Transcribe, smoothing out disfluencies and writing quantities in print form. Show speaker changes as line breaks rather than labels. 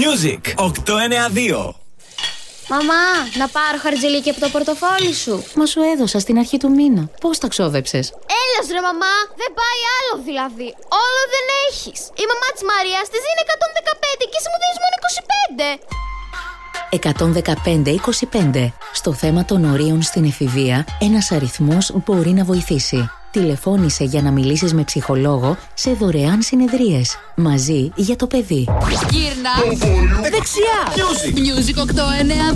Music 892.
Μαμά, να πάρω χαρτζηλίκι από το πορτοφόλι σου.
Μα σου έδωσα στην αρχή του μήνα. Πώς τα ξόδεψες?
Έλας ρε μαμά, δεν πάει άλλο δηλαδή. Όλο δεν έχεις. Η μαμά της Μαρίας της δίνει 115 και εσύ μου δίνεις μόνο 25. 115-25. Στο θέμα των ορίων στην εφηβεία, ένας αριθμός μπορεί να βοηθήσει. Τηλεφώνησε για να μιλήσεις με ψυχολόγο σε δωρεάν συνεδρίες. Μαζί για το παιδί.
Γύρνα δεξιά. Music 892.